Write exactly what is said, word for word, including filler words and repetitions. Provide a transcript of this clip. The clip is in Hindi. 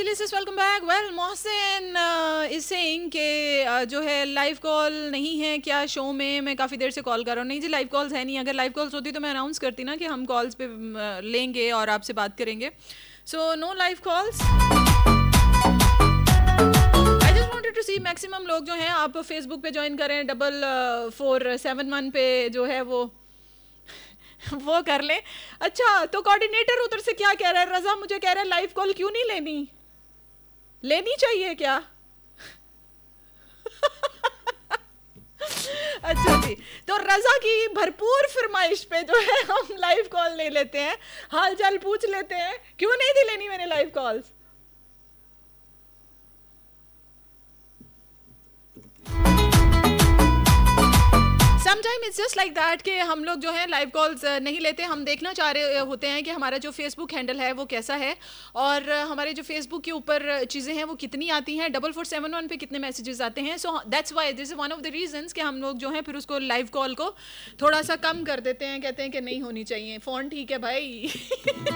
Listeners welcome back. Well Mohsin is saying कि uh, जो है लाइव कॉल नहीं है क्या शो में, मैं काफ़ी देर से कॉल कर रहा हूँ। नहीं जी, लाइव कॉल्स है नहीं। अगर लाइव कॉल्स होती तो मैं अनाउंस करती ना कि हम कॉल्स पे uh, लेंगे और आपसे बात करेंगे। So no live calls. I just wanted to C maximum लोग जो हैं आप फेसबुक पे ज्वाइन करें, डबल फोर सेवन वन पे जो है वो वो कर लें। अच्छा, तो कोऑर्डिनेटर उधर से क्या कह रहा है? रजा मुझे कह रहा है लाइव कॉल क्यों नहीं लेनी, लेनी चाहिए क्या? अच्छा जी, तो रजा की भरपूर फरमाइश पे जो है हम लाइव कॉल ले लेते हैं, हाल चाल पूछ लेते हैं। क्यों नहीं थी लेनी मैंने live calls? Sometime it's just like that कि हम लोग जो है लाइव कॉल्स नहीं लेते। हम देखना चाह रहे होते हैं कि हमारा जो फेसबुक हैंडल है वो कैसा है और हमारे जो फेसबुक के ऊपर चीज़ें हैं वो कितनी आती हैं, डबल फोर सेवन वन पे कितने मैसेजेस आते हैं। So that's why this is one of the reasons कि हम लोग जो है फिर उसको लाइव कॉल को थोड़ा सा कम कर देते हैं, कहते हैं कि नहीं होनी चाहिए। फ़ोन ठीक है भाई।